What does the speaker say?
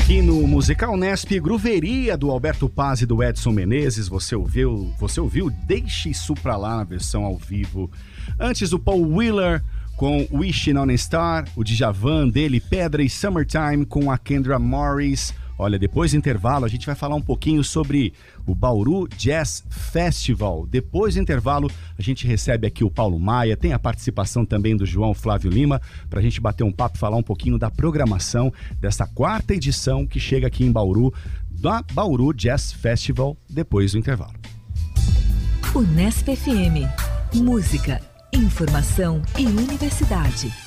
Aqui no Musical Unesp, Grooveria do Alberto Paz e do Edson Menezes. Você ouviu Deixe Isso Pra Lá na versão ao vivo. Antes o Paul Wheeler com Wishing on a Star, o Djavan dele, Pedra e Summertime com a Kendra Morris. Olha, depois do intervalo a gente vai falar um pouquinho sobre o Bauru Jazz Festival. Depois do intervalo a gente recebe aqui o Paulo Maia, tem a participação também do João Flávio Lima, para a gente bater um papo e falar um pouquinho da programação dessa 4ª edição que chega aqui em Bauru, da Bauru Jazz Festival, depois do intervalo. Unesp FM, música, informação e universidade.